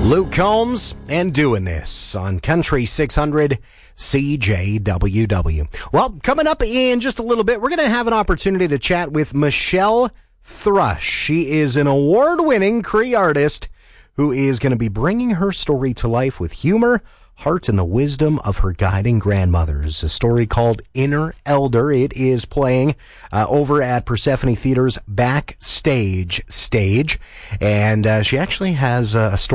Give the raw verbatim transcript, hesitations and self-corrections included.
Luke Combs and Doing This on Country six hundred C J W W. Well, coming up in just a little bit, we're going to have an opportunity to chat with Michelle Thrush. She is an award-winning Cree artist who is going to be bringing her story to life with humor, heart, and the wisdom of her guiding grandmothers. A story called Inner Elder. It is playing uh, over at Persephone Theater's Backstage stage. And uh, she actually has a story